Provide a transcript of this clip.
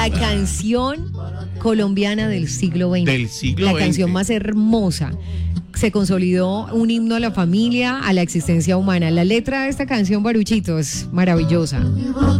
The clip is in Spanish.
La canción colombiana del siglo XX. Del siglo La XX. canción más hermosa. Se consolidó un himno a la familia, a la existencia humana. La letra de esta canción, Baruchito, es maravillosa.